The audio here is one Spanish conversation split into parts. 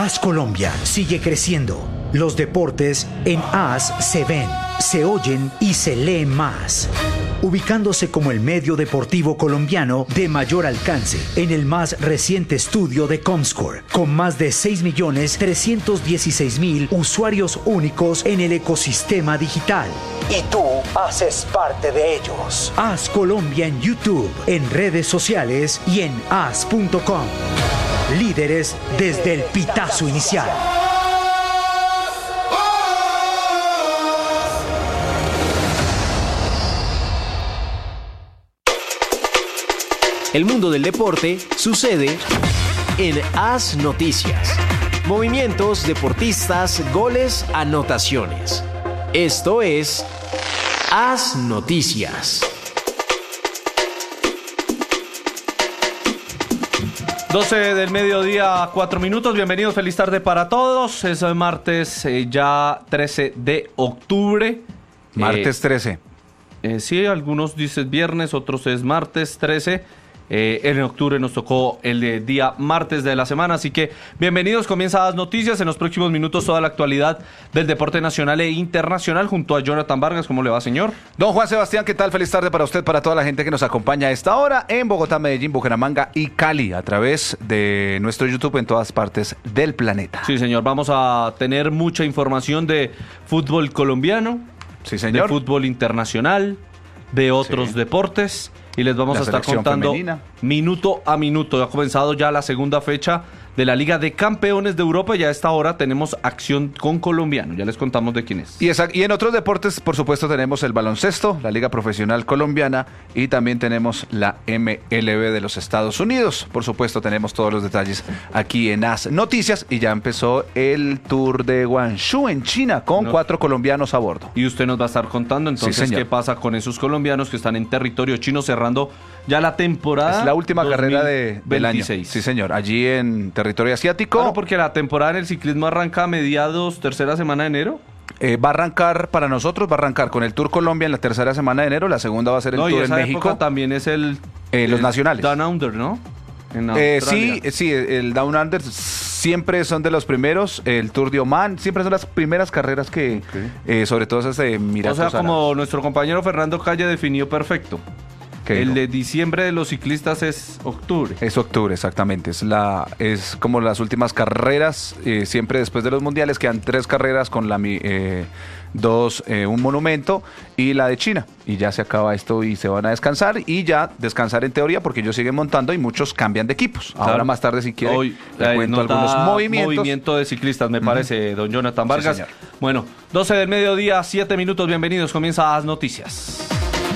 AS Colombia sigue creciendo. Los deportes en AS se ven, se oyen y se leen más. Ubicándose como el medio deportivo colombiano de mayor alcance en el más reciente estudio de Comscore, con más de 6.316.000 usuarios únicos en el ecosistema digital. Y tú haces parte de ellos. AS Colombia en YouTube, en redes sociales y en as.com. Líderes desde el pitazo inicial. El mundo del deporte sucede en AS Noticias. Movimientos, deportistas, goles, anotaciones. Esto es AS Noticias. 12 del mediodía, 4 minutos. Bienvenidos, feliz tarde para todos. Es martes ya 13 de octubre. Martes 13. Sí, algunos dicen viernes, otros es martes 13. En octubre nos tocó el día martes de la semana, así que bienvenidos, comienza las noticias. En los próximos minutos toda la actualidad del deporte nacional e internacional junto a Jonathan Vargas. ¿Cómo le va, señor? Don Juan Sebastián, ¿qué tal? Feliz tarde para usted, para toda la gente que nos acompaña a esta hora en Bogotá, Medellín, Bucaramanga y Cali, a través de nuestro YouTube en todas partes del planeta. Sí, señor, vamos a tener mucha información de fútbol colombiano, sí, señor, de fútbol internacional, de otros deportes. Y les vamos a estar contando minuto a minuto. Ha comenzado ya la segunda fecha de la Liga de Campeones de Europa y a esta hora tenemos acción con colombiano. Ya les contamos de quién es. Y en otros deportes, por supuesto, tenemos el baloncesto, la Liga Profesional Colombiana y también tenemos la MLB de los Estados Unidos. Por supuesto, tenemos todos los detalles aquí en AS Noticias y ya empezó el Tour de Guangzhou en China con 4 colombianos a bordo. Y usted nos va a estar contando entonces qué pasa con esos colombianos que están en territorio chino cerrando ya la temporada. Es la última carrera del año. Sí, señor, allí en territorio asiático. Claro, porque la temporada en el ciclismo arranca a mediados, tercera semana de enero. Va a arrancar para nosotros, va a arrancar con el Tour Colombia en la tercera semana de enero, la segunda va a ser el Tour en México. También es los nacionales. Down Under, ¿no? Sí, el Down Under siempre son de los primeros, el Tour de Oman, siempre son las primeras carreras que, sobre todo esas de Emiratos Árabes. Como nuestro compañero Fernando Calle definió perfecto. El de diciembre de los ciclistas es octubre. Es octubre, exactamente. Es como las últimas carreras, siempre después de los mundiales quedan 3 carreras con un monumento y la de China. Y ya se acaba esto y se van a descansar y ya descansar en teoría porque ellos siguen montando y muchos cambian de equipos. Claro. Ahora más tarde si quiere hoy le cuento algunos movimientos. Movimiento de ciclistas me parece, don Jonathan Vargas. Sí, bueno, 12 del mediodía, 7 minutos, bienvenidos, comienza las noticias.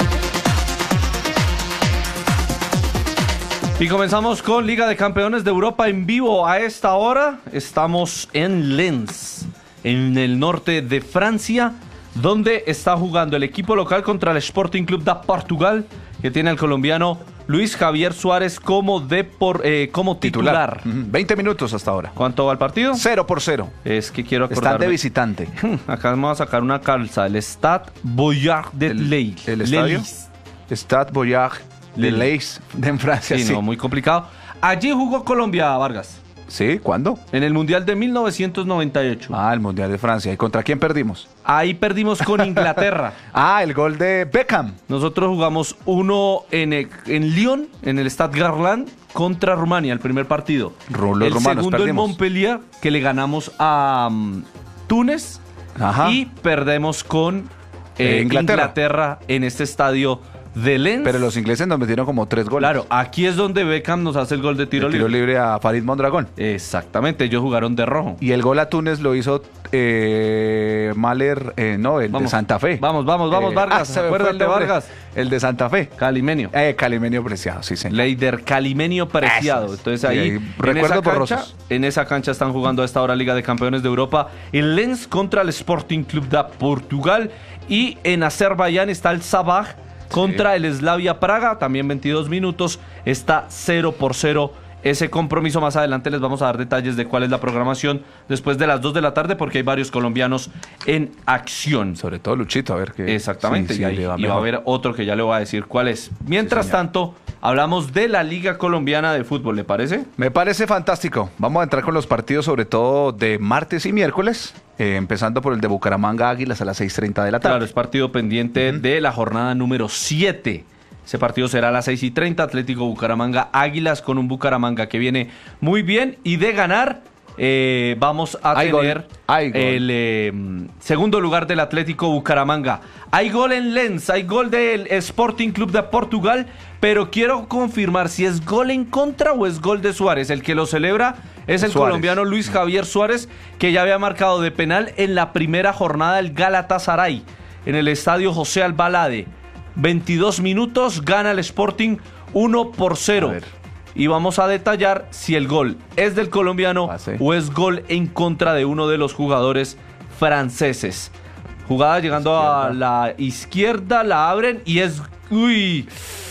Y comenzamos con Liga de Campeones de Europa en vivo a esta hora. Estamos en Lens, en el norte de Francia, donde está jugando el equipo local contra el Sporting Club de Portugal, que tiene al colombiano Luis Javier Suárez como titular. 20 minutos hasta ahora. ¿Cuánto va el partido? 0-0. Es que quiero acordarme. Están de visitante. Acá vamos a sacar una calza. El Stade Boyard de Lille. ¿El estadio? Stade Boyard de Lille, en Francia. Sí, no, muy complicado. Allí jugó Colombia, Vargas. ¿Sí? ¿Cuándo? En el Mundial de 1998. El Mundial de Francia. ¿Y contra quién perdimos? Ahí perdimos con Inglaterra. El gol de Beckham. Nosotros jugamos uno en Lyon, en el Stade Garland, contra Rumania, el primer partido. El segundo perdimos en Montpellier, que le ganamos a Túnez. Y perdemos con Inglaterra en este estadio de Lens. Pero los ingleses nos metieron como 3 goles. Claro, aquí es donde Beckham nos hace el gol de tiro libre. Tiro libre a Farid Mondragón. Exactamente, ellos jugaron de rojo. Y el gol a Túnez lo hizo Mahler, de Santa Fe. Vamos, Vargas. Acuérdate, Vargas. El de Santa Fe. Calimenio. Calimenio Preciado, sí, señor. Leider Calimenio Preciado. Entonces ahí recuerdo borrosos. En esa cancha están jugando a esta hora Liga de Campeones de Europa. El Lens contra el Sporting Club de Portugal. Y en Azerbaiyán está el Sabah contra el Slavia Praga, también 22 minutos, está 0-0 ese compromiso. Más adelante les vamos a dar detalles de cuál es la programación después de las 2 de la tarde, porque hay varios colombianos en acción. Sobre todo Luchito, a ver qué. Exactamente, Sí, y va a haber otro que ya le voy a decir cuál es. Mientras tanto, hablamos de la Liga Colombiana de Fútbol, ¿le parece? Me parece fantástico. Vamos a entrar con los partidos, sobre todo de martes y miércoles, empezando por el de Bucaramanga Águilas a las 6:30 de la tarde. Claro, es partido pendiente de la jornada número 7. Ese partido será a las 6:30, Atlético Bucaramanga Águilas, con un Bucaramanga que viene muy bien, y de ganar vamos a tener el segundo lugar del Atlético Bucaramanga. Hay gol en Lens, hay gol del Sporting Club de Portugal, pero quiero confirmar si es gol en contra o es gol de Suárez. El que lo celebra es el colombiano Luis Javier Suárez, que ya había marcado de penal en la primera jornada del Galatasaray, en el estadio José Albalade. 22 minutos, gana el Sporting 1-0. Y vamos a detallar si el gol es del colombiano o es gol en contra de uno de los jugadores franceses. Jugada llegando a la izquierda, la abren y es... ¡Uy!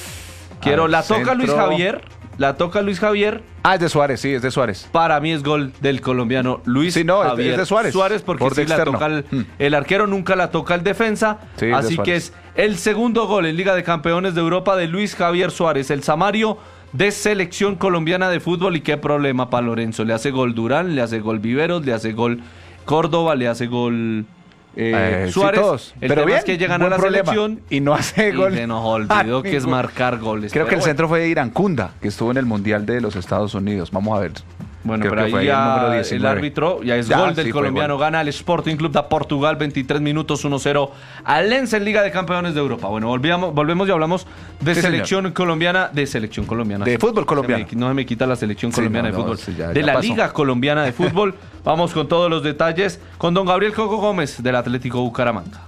La toca Luis Javier. La toca Luis Javier. Ah, es de Suárez, sí, es de Suárez. Para mí es gol del colombiano Luis Javier. Es de Suárez. Suárez, porque por sí la toca el arquero, nunca la toca el defensa. Sí, así que es el segundo gol en Liga de Campeones de Europa de Luis Javier Suárez, el samario de selección colombiana de fútbol. Y qué problema para Lorenzo. Le hace gol Durán, le hace gol Viveros, le hace gol Córdoba, le hace gol Suárez. Sí, todos. El tema es que llegan a la selección y no hace gol. Y se nos olvidó que es marcar goles. Creo que el centro fue de Irancunda, que estuvo en el Mundial de los Estados Unidos. Vamos a ver. Bueno, pero ahí ya el árbitro, ya es gol del colombiano, gana el Sporting Club de Portugal, 23 minutos, 1-0 al Lens en Liga de Campeones de Europa. Bueno, volvemos y hablamos de selección colombiana, de fútbol colombiano. No se me quita la selección colombiana de fútbol, de la Liga Colombiana de Fútbol. Vamos con todos los detalles con don Gabriel Coco Gómez del Atlético Bucaramanga.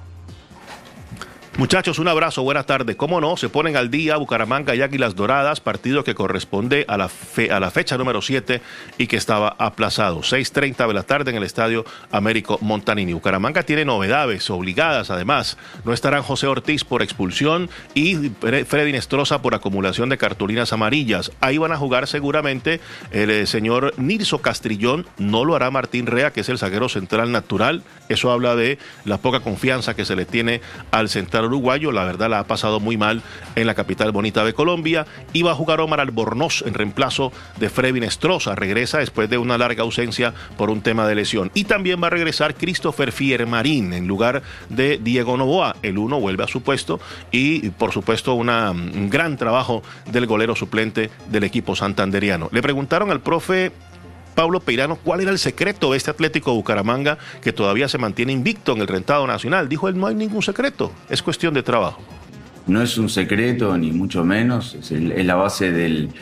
Muchachos, un abrazo, buenas tardes. ¿Cómo no? Se ponen al día Bucaramanga y Águilas Doradas, partido que corresponde a la fecha número 7 y que estaba aplazado. 6:30 de la tarde en el estadio Américo Montanini. Bucaramanga tiene novedades obligadas, además. No estarán José Ortiz por expulsión y Freddy Nestroza por acumulación de cartulinas amarillas. Ahí van a jugar seguramente el señor Nilson Castrillón. No lo hará Martín Rea, que es el zaguero central natural. Eso habla de la poca confianza que se le tiene al central uruguayo. La verdad la ha pasado muy mal en la capital bonita de Colombia. Iba a jugar Omar Albornoz en reemplazo de Freddy Nestroza. Regresa después de una larga ausencia por un tema de lesión. Y también va a regresar Christopher Fiermarín en lugar de Diego Noboa. El uno vuelve a su puesto y por supuesto un gran trabajo del golero suplente del equipo santanderiano. Le preguntaron al profe Pablo Peirano cuál era el secreto de este Atlético Bucaramanga que todavía se mantiene invicto en el rentado nacional. Dijo él: no hay ningún secreto, es cuestión de trabajo. No es un secreto ni mucho menos, es la base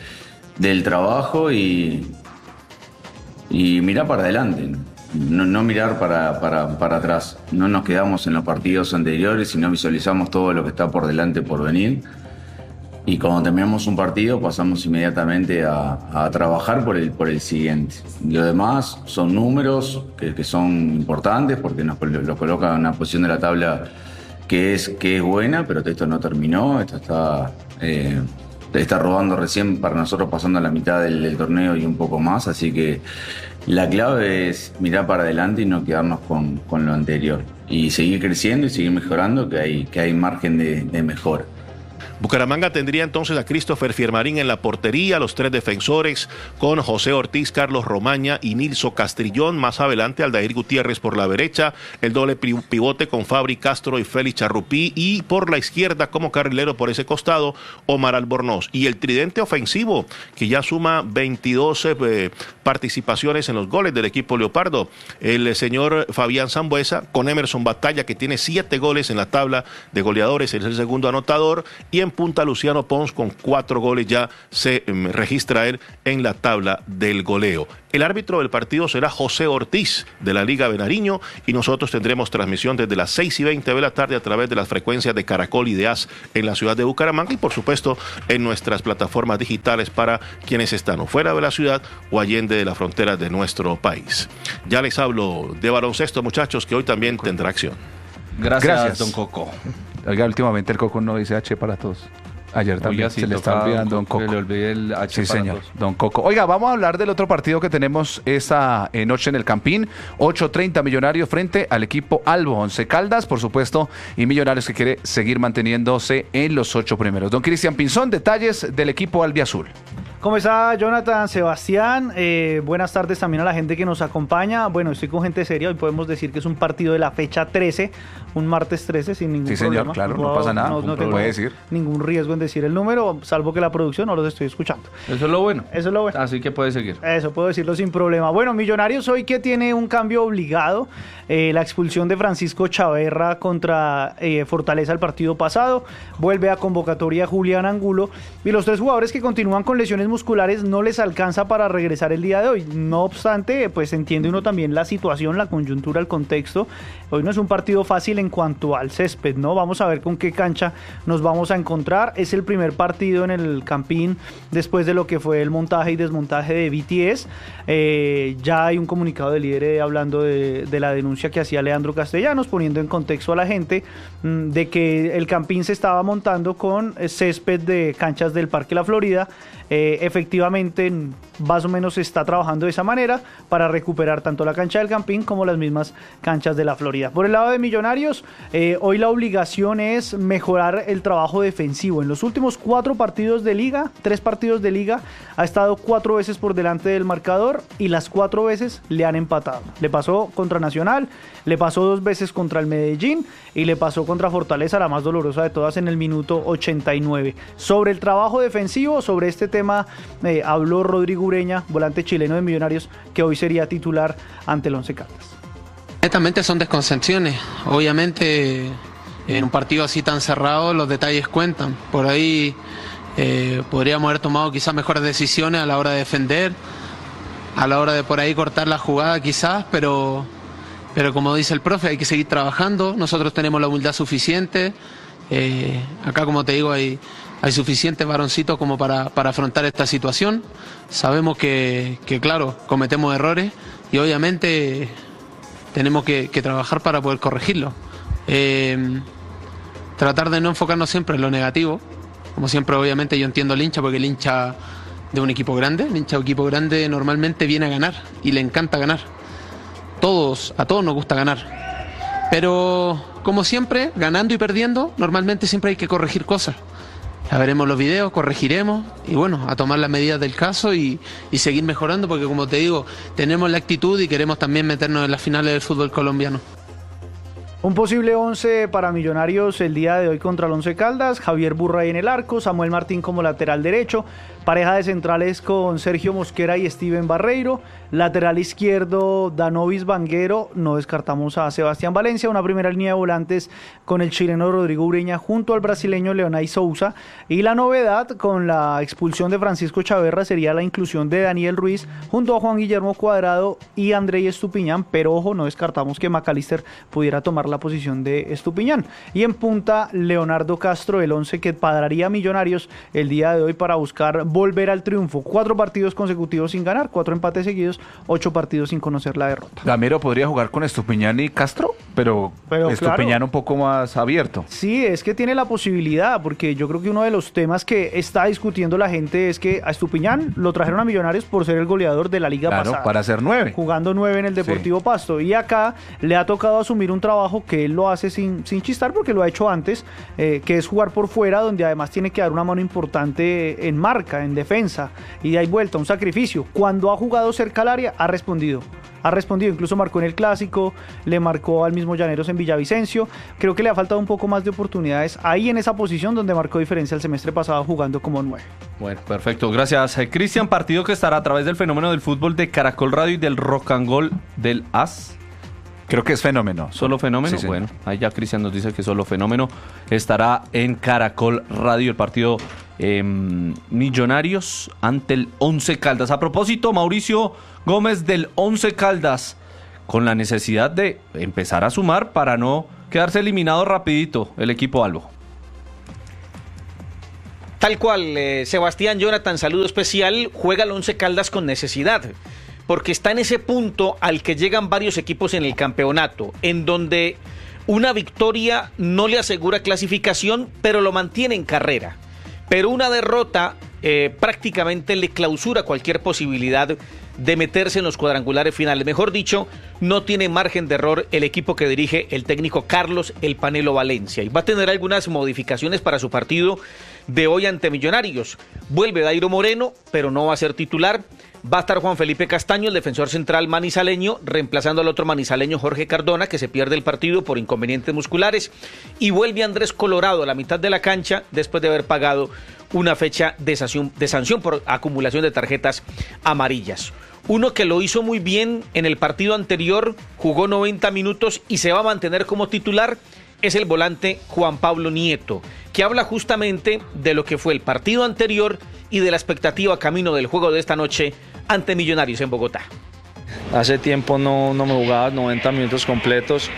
del trabajo y mirar para adelante, no mirar para atrás. No nos quedamos en los partidos anteriores, sino visualizamos todo lo que está por delante por venir. Y cuando terminamos un partido pasamos inmediatamente a trabajar por el siguiente. Lo demás son números que son importantes porque nos lo colocan en una posición de la tabla que es buena, pero esto no terminó, esto está rodando recién para nosotros, pasando a la mitad del torneo y un poco más, así que la clave es mirar para adelante y no quedarnos con lo anterior y seguir creciendo y seguir mejorando, que hay margen de mejora. Bucaramanga tendría entonces a Christopher Fiermarín en la portería, los tres defensores con José Ortiz, Carlos Romaña y Nilson Castrillón. Más adelante Aldair Gutiérrez por la derecha, el doble pivote con Fabri Castro y Félix Charrupí, y por la izquierda como carrilero por ese costado Omar Albornoz. Y el tridente ofensivo que ya suma 22 participaciones en los goles del equipo leopardo, el señor Fabián Sambuesa con Emerson Batalla, que tiene 7 goles en la tabla de goleadores, es el segundo anotador, y en punta Luciano Pons con 4 goles, ya se registra él en la tabla del goleo. El árbitro del partido será José Ortiz de la Liga Benariño y nosotros tendremos transmisión desde las 6:20 de la tarde a través de las frecuencias de Caracol y de AS en la ciudad de Bucaramanga y por supuesto en nuestras plataformas digitales para quienes están o fuera de la ciudad o allende de la frontera de nuestro país. Ya les hablo de baloncesto, muchachos, que hoy también tendrá acción. Gracias, don Coco. Oiga, últimamente el Coco no dice H para todos. Ayer también Oiga, sí, se le está toca olvidando Don Coco. que le olvidé el H Sí, para señor, todos. Don Coco. Oiga, vamos a hablar del otro partido que tenemos esta noche en el Campín. 8:30 Millonarios frente al equipo Albo. 11 Caldas, por supuesto, y Millonarios que quiere seguir manteniéndose en los 8 primeros. Don Cristian Pinzón, detalles del equipo albiazul. ¿Cómo está Jonathan, Sebastián? Buenas tardes también a la gente que nos acompaña. Bueno, estoy con gente seria. Hoy podemos decir que es un partido de la fecha 13, un martes 13 sin ningún problema. Sí, señor, claro, no pasa nada. No tengo puede decir. ningún riesgo en decir el número, salvo que la producción no los estoy escuchando. Eso es lo bueno. Eso es lo bueno. Así que puede seguir. Eso puedo decirlo sin problema. Bueno, Millonarios hoy que tiene un cambio obligado, la expulsión de Francisco Chaverra contra Fortaleza el partido pasado, vuelve a convocatoria Julián Angulo y los 3 jugadores que continúan con lesiones musculares no les alcanza para regresar el día de hoy. No obstante, pues entiende uno también la situación, la coyuntura, el contexto. Hoy no es un partido fácil en cuanto al césped, ¿no? Vamos a ver con qué cancha nos vamos a encontrar. Es el primer partido en el Campín después de lo que fue el montaje y desmontaje de BTS. Ya hay un comunicado del líder hablando de la denuncia que hacía Leandro Castellanos, poniendo en contexto a la gente de que el Campín se estaba montando con césped de canchas del Parque La Florida. Efectivamente, más o menos se está trabajando de esa manera para recuperar tanto la cancha del Campín como las mismas canchas de la Florida. Por el lado de Millonarios, hoy la obligación es mejorar el trabajo defensivo. En los últimos 4 partidos de liga, 3 partidos de liga, ha estado 4 veces por delante del marcador y las 4 veces le han empatado. Le pasó contra Nacional, le pasó 2 veces contra el Medellín y le pasó contra Fortaleza, la más dolorosa de todas, en el minuto 89. Sobre el trabajo defensivo, sobre este tema habló Rodrigo Ureña, volante chileno de Millonarios, que hoy sería titular ante el Once Caldas. Netamente son desconcentraciones. Obviamente, en un partido así tan cerrado, los detalles cuentan. Por ahí podríamos haber tomado quizás mejores decisiones a la hora de defender, a la hora de por ahí cortar la jugada quizás, pero como dice el profe, hay que seguir trabajando. Nosotros tenemos la humildad suficiente. Acá, como te digo, hay suficientes varoncitos como para afrontar esta situación. Sabemos que claro, cometemos errores y obviamente tenemos que trabajar para poder corregirlo. Tratar de no enfocarnos siempre en lo negativo. Como siempre, obviamente, yo entiendo al hincha, porque el hincha de un equipo grande, el hincha de un equipo grande normalmente viene a ganar y le encanta ganar. A todos nos gusta ganar. Pero, como siempre, ganando y perdiendo, normalmente siempre hay que corregir cosas. Ya veremos los videos, corregiremos y bueno, a tomar las medidas del caso y seguir mejorando, porque como te digo, tenemos la actitud y queremos también meternos en las finales del fútbol colombiano. Un posible 11 para Millonarios el día de hoy contra el Once Caldas: Javier Burray en el arco, Samuel Martín como lateral derecho, pareja de centrales con Sergio Mosquera y Steven Barreiro, lateral izquierdo Danovis Vanguero, no descartamos a Sebastián Valencia, una primera línea de volantes con el chileno Rodrigo Ureña junto al brasileño Leonay Sousa, y la novedad con la expulsión de Francisco Chaverra sería la inclusión de Daniel Ruiz junto a Juan Guillermo Cuadrado y Andrei Estupiñán, pero ojo, no descartamos que McAllister pudiera tomar la posición de Estupiñán. Y en punta, Leonardo Castro, el 11 que pararía a Millonarios el día de hoy para buscar volver al triunfo. 4 partidos consecutivos sin ganar, 4 empates seguidos, 8 partidos sin conocer la derrota. Gamero podría jugar con Estupiñán y Castro, pero Estupiñán claro, un poco más abierto. Sí, es que tiene la posibilidad, porque yo creo que uno de los temas que está discutiendo la gente es que a Estupiñán lo trajeron a Millonarios por ser el goleador de la liga pasada. Para ser 9. Jugando 9 en el Deportivo Pasto. Y acá le ha tocado asumir un trabajo que él lo hace sin chistar, porque lo ha hecho antes, que es jugar por fuera, donde además tiene que dar una mano importante en marca, en defensa, y de ahí vuelta, un sacrificio. Cuando ha jugado cerca al área, ha respondido, incluso marcó en el Clásico, le marcó al mismo Llaneros en Villavicencio. Creo que le ha faltado un poco más de oportunidades ahí en esa posición donde marcó diferencia el semestre pasado jugando como 9. Bueno, perfecto, gracias Cristian. Partido que estará a través del Fenómeno del Fútbol de Caracol Radio y del Rock and Roll del AS. Creo que es Fenómeno. ¿Solo Fenómeno? Sí, bueno, ahí ya Cristian nos dice que solo Fenómeno. Estará en Caracol Radio el partido Millonarios ante el Once Caldas. A propósito, Mauricio Gómez del Once Caldas, con la necesidad de empezar a sumar para no quedarse eliminado rapidito el equipo Albo. Tal cual, Sebastián, Jonathan, saludo especial. Juega el Once Caldas con necesidad, porque está en ese punto al que llegan varios equipos en el campeonato, en donde una victoria no le asegura clasificación, pero lo mantiene en carrera. pero una derrota prácticamente le clausura cualquier posibilidad de meterse en los cuadrangulares finales. Mejor dicho, no tiene margen de error el equipo que dirige el técnico Carlos El Panelo Valencia, y va a tener algunas modificaciones para su partido de hoy ante Millonarios. Vuelve Dairo Moreno, pero no va a ser titular. Va a estar Juan Felipe Castaño, el defensor central manizaleño, reemplazando al otro manizaleño Jorge Cardona, que se pierde el partido por inconvenientes musculares. Y vuelve Andrés Colorado a la mitad de la cancha después de haber pagado una fecha de sanción por acumulación de tarjetas amarillas. Uno que lo hizo muy bien en el partido anterior, jugó 90 minutos y se va a mantener como titular, es el volante Juan Pablo Nieto, que habla justamente de lo que fue el partido anterior y de la expectativa camino del juego de esta noche ante Millonarios en Bogotá. Hace tiempo no me jugaba 90 minutos completos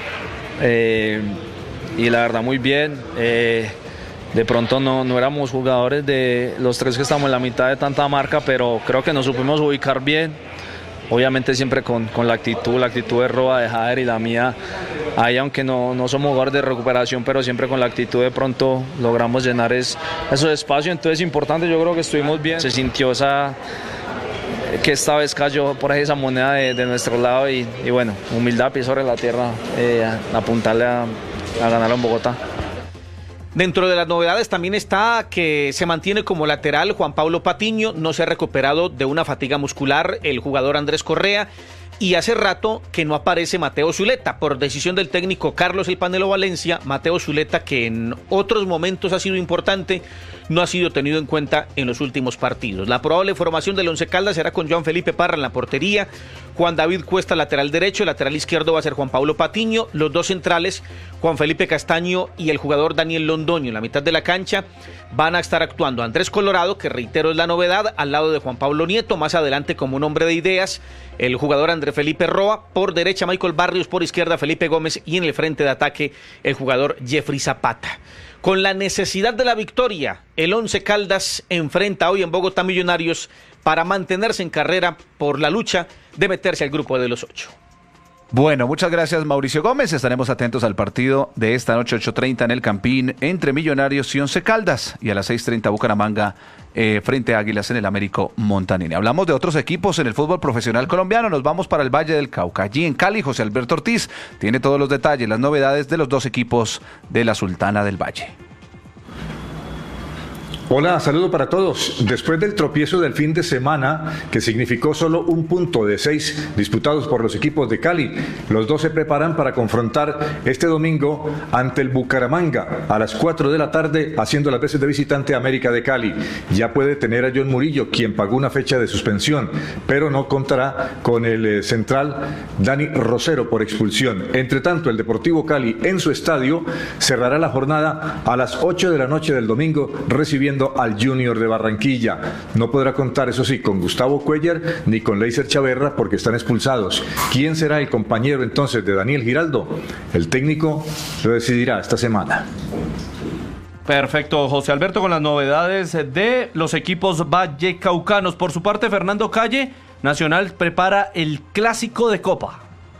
y la verdad muy bien. De pronto no éramos jugadores de los tres que estamos en la mitad de tanta marca, pero creo que nos supimos ubicar bien. Obviamente siempre con la actitud de Roa, de Jader y la mía, ahí aunque no somos jugadores de recuperación, pero siempre con la actitud de pronto logramos llenar esos espacios. Entonces es importante, yo creo que estuvimos bien. Se sintió que esta vez cayó por ahí esa moneda de nuestro lado y bueno, humildad, pie sobre la tierra, apuntarle a ganarlo en Bogotá. Dentro de las novedades también está que se mantiene como lateral Juan Pablo Patiño, no se ha recuperado de una fatiga muscular el jugador Andrés Correa, y hace rato que no aparece Mateo Zuleta, por decisión del técnico Carlos El Panelo Valencia. Mateo Zuleta, que en otros momentos ha sido importante, no ha sido tenido en cuenta en los últimos partidos. La probable formación del Once Caldas será con Joan Felipe Parra en la portería, Juan David Cuesta lateral derecho, el lateral izquierdo va a ser Juan Pablo Patiño, los dos centrales Juan Felipe Castaño y el jugador Daniel Londoño. En la mitad de la cancha van a estar actuando Andrés Colorado, que reitero es la novedad, al lado de Juan Pablo Nieto, más adelante como un hombre de ideas el jugador Andrés Felipe Roa, por derecha Michael Barrios, por izquierda Felipe Gómez y en el frente de ataque el jugador Jeffrey Zapata. Con la necesidad de la victoria, el Once Caldas enfrenta hoy en Bogotá Millonarios para mantenerse en carrera por la lucha de meterse al grupo de los 8. Bueno, muchas gracias Mauricio Gómez. Estaremos atentos al partido de esta noche 8:30 en el Campín entre Millonarios y Once Caldas, y a las 6:30 Bucaramanga frente a Águilas en el Américo Montanini. Hablamos de otros equipos en el fútbol profesional colombiano. Nos vamos para el Valle del Cauca. Allí en Cali, José Alberto Ortiz tiene todos los detalles, las novedades de los dos equipos de la Sultana del Valle. Hola, saludo para todos. Después del tropiezo del fin de semana, que significó solo un punto de 6 disputados por los equipos de Cali, los dos se preparan para confrontar este domingo ante el Bucaramanga a las 4 de la tarde, haciendo las veces de visitante a América de Cali. Ya puede tener a John Murillo, quien pagó una fecha de suspensión, pero no contará con el central Dani Rosero por expulsión. Entre tanto, el Deportivo Cali en su estadio cerrará la jornada a las 8 de la noche del domingo, recibiendo al Junior de Barranquilla. No podrá contar, eso sí, con Gustavo Cuellar ni con Leiser Chaverra porque están expulsados. ¿Quién será el compañero entonces de Daniel Giraldo? El técnico lo decidirá esta semana. Perfecto, José Alberto, con las novedades de los equipos vallecaucanos. Por su parte, Fernando Calle, Nacional prepara el Clásico de Copa.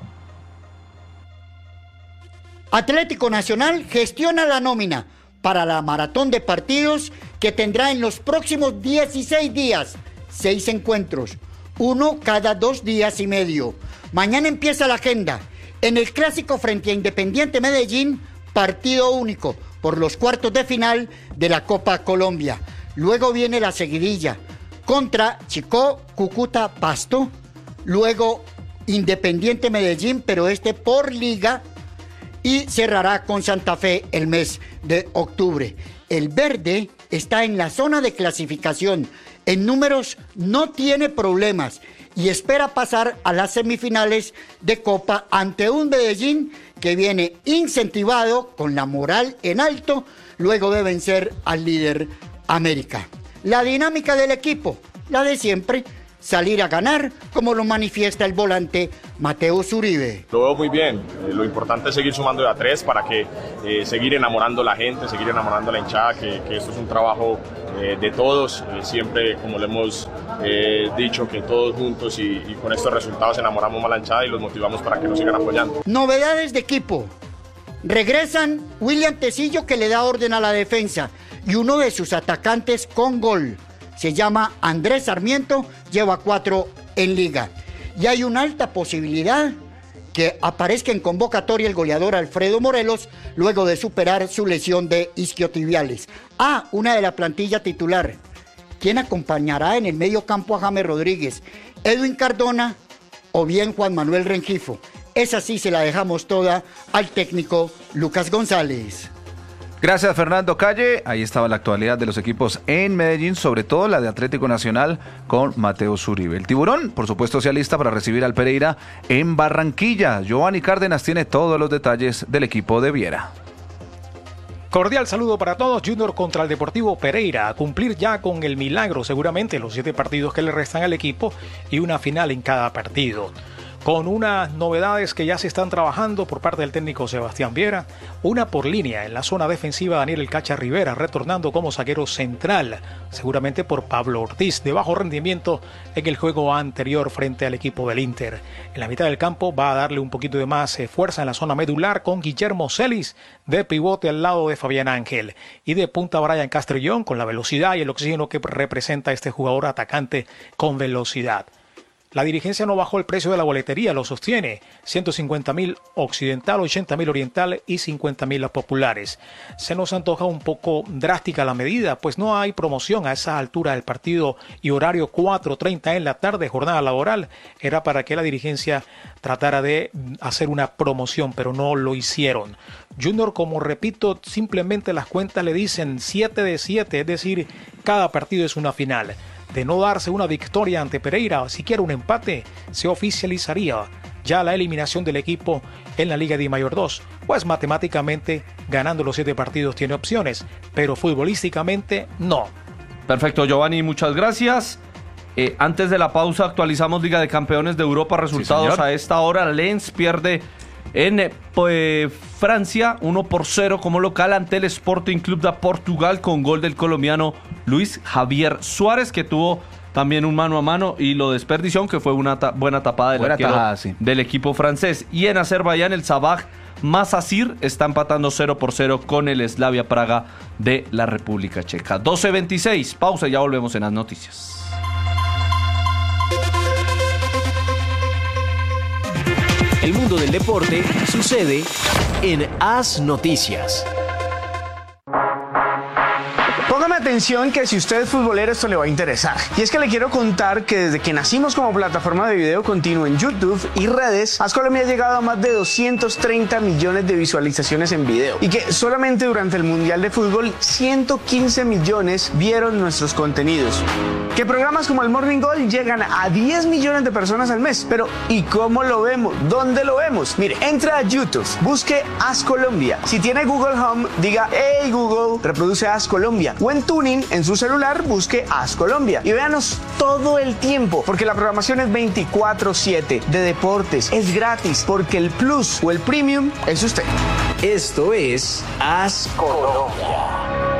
Atlético Nacional gestiona la nómina para la maratón de partidos que tendrá en los próximos 16 días, 6 encuentros, uno cada 2 días y medio. Mañana empieza la agenda. En el Clásico frente a Independiente Medellín, partido único por los cuartos de final de la Copa Colombia. Luego viene la seguidilla contra Chicó, Cúcuta, Pasto. Luego Independiente Medellín, pero por liga. Y cerrará con Santa Fe el mes de octubre. El verde está en la zona de clasificación. En números no tiene problemas y espera pasar a las semifinales de Copa ante un Medellín que viene incentivado con la moral en alto luego de vencer al líder América. La dinámica del equipo, la de siempre, salir a ganar, como lo manifiesta el volante Mateus Uribe. Lo veo muy bien, lo importante es seguir sumando de a 3 para que seguir enamorando a la gente, seguir enamorando a la hinchada, que esto es un trabajo de todos, siempre como le hemos dicho, que todos juntos y con estos resultados enamoramos a la hinchada y los motivamos para que nos sigan apoyando. Novedades de equipo. Regresan William Tecillo, que le da orden a la defensa, y uno de sus atacantes con gol. Se llama Andrés Sarmiento, lleva 4 en liga. Y hay una alta posibilidad que aparezca en convocatoria el goleador Alfredo Morelos, luego de superar su lesión de isquiotibiales. Una de la plantilla titular. ¿Quién acompañará en el medio campo a James Rodríguez? ¿Edwin Cardona o bien Juan Manuel Rengifo? Esa sí se la dejamos toda al técnico Lucas González. Gracias, Fernando Calle. Ahí estaba la actualidad de los equipos en Medellín, sobre todo la de Atlético Nacional con Mateo Zuribe. El Tiburón, por supuesto, se alista para recibir al Pereira en Barranquilla. Giovanni Cárdenas tiene todos los detalles del equipo de Viera. Cordial saludo para todos. Junior contra el Deportivo Pereira, a cumplir ya con el milagro seguramente los 7 partidos que le restan al equipo y una final en cada partido. Con unas novedades que ya se están trabajando por parte del técnico Sebastián Viera, una por línea en la zona defensiva, Daniel El Cacha Rivera retornando como zaguero central, seguramente por Pablo Ortiz, de bajo rendimiento en el juego anterior frente al equipo del Inter. En la mitad del campo va a darle un poquito de más fuerza en la zona medular con Guillermo Celis de pivote al lado de Fabián Ángel, y de punta Brian Castrillón con la velocidad y el oxígeno que representa este jugador atacante con velocidad. La dirigencia no bajó el precio de la boletería, lo sostiene, 150.000 occidental, 80.000 oriental y 50.000 populares. Se nos antoja un poco drástica la medida, pues no hay promoción a esa altura del partido y horario 4:30 en la tarde, jornada laboral. Era para que la dirigencia tratara de hacer una promoción, pero no lo hicieron. Junior, como repito, simplemente las cuentas le dicen 7 de 7, es decir, cada partido es una final. De no darse una victoria ante Pereira, siquiera un empate, se oficializaría ya la eliminación del equipo en la Liga Dimayor 2, pues matemáticamente ganando los 7 partidos tiene opciones, pero futbolísticamente no. Perfecto, Giovanni, muchas gracias. Antes de la pausa actualizamos Liga de Campeones de Europa, resultados a esta hora. Lens pierde en Francia 1-0 como local ante el Sporting Club de Portugal con gol del colombiano Luis Javier Suárez, que tuvo también un mano a mano y lo desperdició, que fue una buena tapada del arquero del equipo francés. Y en Azerbaiyán el Sabah Masasir está empatando 0-0 con el Slavia Praga de la República Checa. 12:26, pausa y ya volvemos en las noticias. El mundo del deporte sucede en AS Noticias. Póngame atención que si usted es futbolero esto le va a interesar. Y es que le quiero contar que desde que nacimos como plataforma de video continuo en YouTube y redes, AS Colombia ha llegado a más de 230 millones de visualizaciones en video. Y que solamente durante el Mundial de Fútbol 115 millones vieron nuestros contenidos. Que programas como el Morning Goal llegan a 10 millones de personas al mes. Pero ¿y cómo lo vemos? ¿Dónde lo vemos? Mire, entra a YouTube, busque AS Colombia. Si tiene Google Home, diga "Hey Google, reproduce AS Colombia". O en Tuning, en su celular, busque AS Colombia. Y véanos todo el tiempo, porque la programación es 24/7 de deportes. Es gratis, porque el Plus o el Premium es usted. Esto es AS Colombia.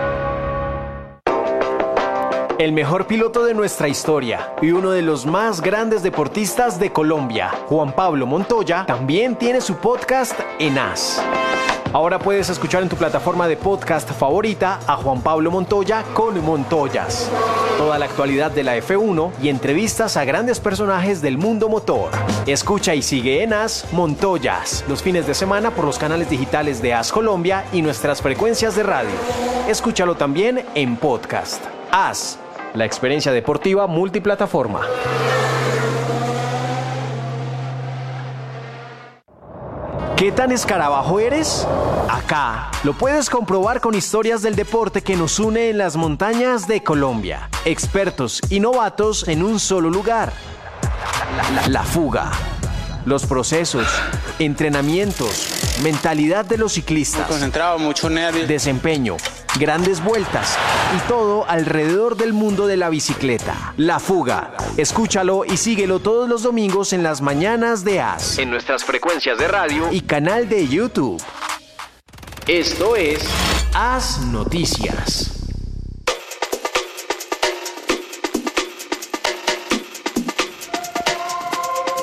El mejor piloto de nuestra historia y uno de los más grandes deportistas de Colombia, Juan Pablo Montoya, también tiene su podcast en AS. Ahora puedes escuchar en tu plataforma de podcast favorita a Juan Pablo Montoya con Montoyas. Toda la actualidad de la F1 y entrevistas a grandes personajes del mundo motor. Escucha y sigue en AS Montoyas los fines de semana por los canales digitales de AS Colombia y nuestras frecuencias de radio. Escúchalo también en podcast. AS, la experiencia deportiva multiplataforma. ¿Qué tan escarabajo eres? Acá lo puedes comprobar con historias del deporte que nos une en las montañas de Colombia. Expertos y novatos en un solo lugar. La fuga. Los procesos, entrenamientos, mentalidad de los ciclistas. Concentrado, mucho nervio. Desempeño, grandes vueltas y todo alrededor del mundo de la bicicleta. La Fuga. Escúchalo y síguelo todos los domingos en las mañanas de AS, en nuestras frecuencias de radio y canal de YouTube. Esto es AS Noticias.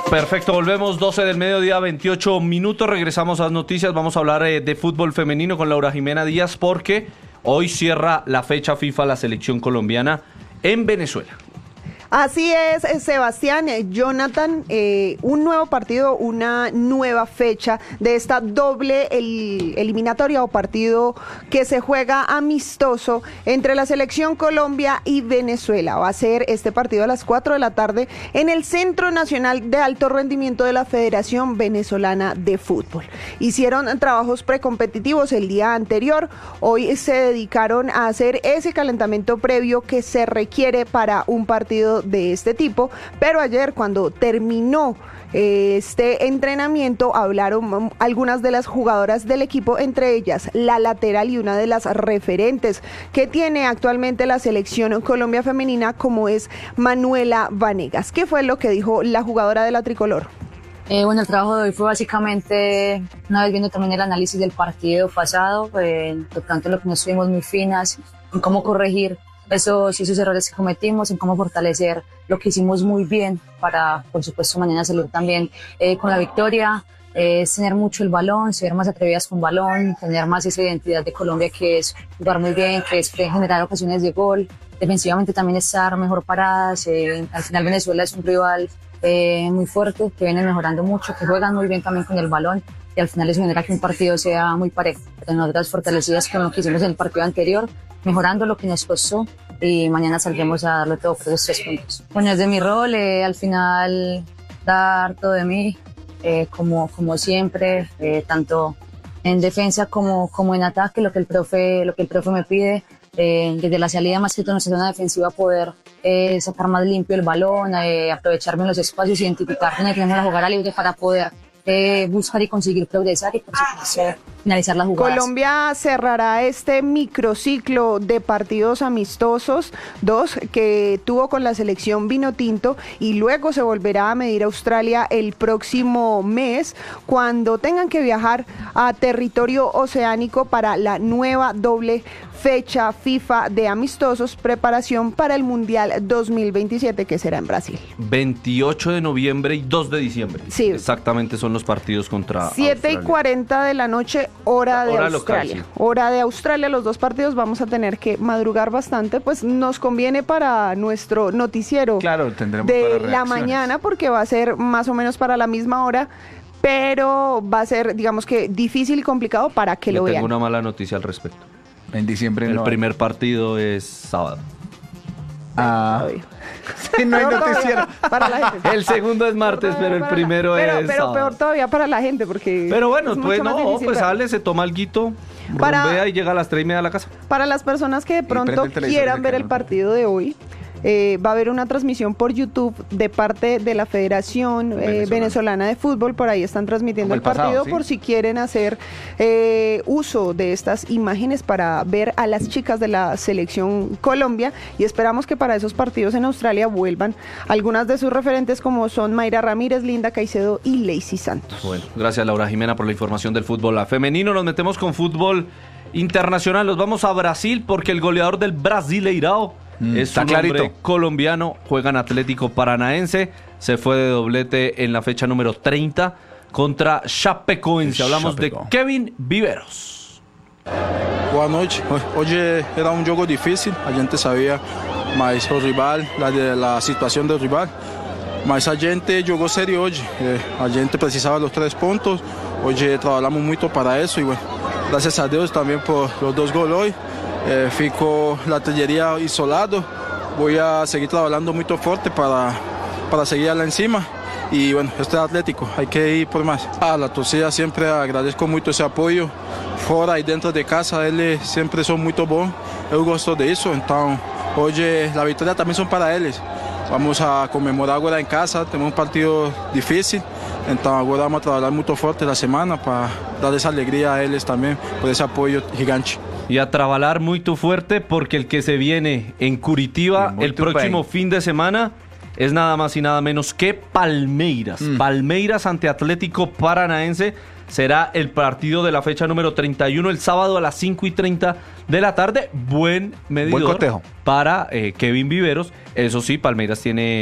Perfecto, volvemos 12 del mediodía, 28 minutos, regresamos a las noticias, vamos a hablar de fútbol femenino con Laura Jimena Díaz porque hoy cierra la fecha FIFA la selección colombiana en Venezuela. Así es, Sebastián, Jonathan, un nuevo partido, una nueva fecha de esta doble eliminatoria o partido que se juega amistoso entre la selección Colombia y Venezuela. Va a ser este partido a las 4 de la tarde en el Centro Nacional de Alto Rendimiento de la Federación Venezolana de Fútbol. Hicieron trabajos precompetitivos el día anterior, hoy se dedicaron a hacer ese calentamiento previo que se requiere para un partido de este tipo, pero ayer cuando terminó este entrenamiento hablaron algunas de las jugadoras del equipo, entre ellas la lateral y una de las referentes que tiene actualmente la selección Colombia femenina, como es Manuela Vanegas. ¿Qué fue lo que dijo la jugadora de la tricolor? Bueno, el trabajo de hoy fue básicamente, una vez viendo también el análisis del partido pasado, tocante lo que no estuvimos muy finas, en cómo corregir esos errores que cometimos, en cómo fortalecer lo que hicimos muy bien para, por supuesto, mañana salir también con la victoria. Es tener mucho el balón, ser más atrevidas con balón, tener más esa identidad de Colombia que es jugar muy bien, que es generar ocasiones de gol, defensivamente también estar mejor paradas. Al final Venezuela es un rival muy fuerte, que viene mejorando mucho, que juegan muy bien también con el balón y al final eso genera que un partido sea muy parejo. Nosotras fortalecidas con lo que hicimos en el partido anterior, mejorando lo que nos costó y mañana saldremos a darle todo por esos 3 puntos. Bueno, es de mi rol, al final dar todo de mí, como siempre, tanto en defensa como en ataque, lo que el profe me pide, desde la salida más que todo en nuestra zona defensiva poder sacar más limpio el balón, aprovecharme los espacios, identificar dónde tenemos la jugada libre para poder buscar y conseguir progresar y por supuesto finalizar las jugadas. Colombia cerrará este microciclo de partidos amistosos, 2 que tuvo con la selección Vinotinto, y luego se volverá a medir a Australia el próximo mes cuando tengan que viajar a territorio oceánico para la nueva doble fecha FIFA de amistosos, preparación para el Mundial 2027 que será en Brasil. 28 de noviembre y 2 de diciembre. Sí. Exactamente son los partidos contra 7:40 de la noche, hora de Australia. Local, sí. Hora de Australia, los 2 partidos vamos a tener que madrugar bastante, pues nos conviene para nuestro noticiero de la mañana, porque va a ser más o menos para la misma hora, pero va a ser, digamos que difícil y complicado para que lo vean. Tengo una mala noticia al respecto. En diciembre el primer partido es sábado. Sí, no hay noticiero. Para la gente. El segundo es martes, pero el primero es Pero sábado. peor todavía para la gente, porque Pero bueno, pues no, pues sale, se toma alguito, rumbea y llega a las 3:30 a la casa. Para las personas que de pronto quieran ver el partido de hoy, va a haber una transmisión por YouTube de parte de la Federación Venezolana de Fútbol. Por ahí están transmitiendo el partido, ¿sí? Por si quieren hacer uso de estas imágenes para ver a las chicas de la selección Colombia, y esperamos que para esos partidos en Australia vuelvan algunas de sus referentes, como son Mayra Ramírez, Linda Caicedo y Lacey Santos. Bueno, gracias Laura Jimena por la información del fútbol femenino. Nos metemos con fútbol internacional, nos vamos a Brasil porque el goleador del Brasileirao es un hombre colombiano, juega en Atlético Paranaense, se fue de doblete en la fecha número 30 contra Chapecoense. Hablamos de Kevin Viveros. Boa noite. Hoje era um jogo difícil, a gente sabia, mas o rival, a situação do rival, mas a gente jogou sério hoje. A gente precisava dos 3 pontos. Hoje trabalhamos muito para isso e bueno, graças a Deus também por os 2 gols hoje. Fico la artillería isolado, voy a seguir trabajando muy fuerte para seguir allá encima y bueno, este es Atlético, hay que ir por más. A la torcida siempre agradezco mucho ese apoyo, fuera y dentro de casa, ellos siempre son muy buenos, yo gosto de eso, entonces hoy la victoria también son para ellos. Vamos a conmemorar ahora en casa, tenemos un partido difícil, entonces ahora vamos a trabajar muy fuerte la semana para dar esa alegría a ellos también por ese apoyo gigante. Y a trabajar muy fuerte porque el que se viene en Curitiba el próximo fin de semana es nada más y nada menos que Palmeiras. Palmeiras ante Atlético Paranaense será el partido de la fecha número 31 el sábado a las 5:30 de la tarde. Buen medidor para Kevin Viveros. Eso sí, Palmeiras tiene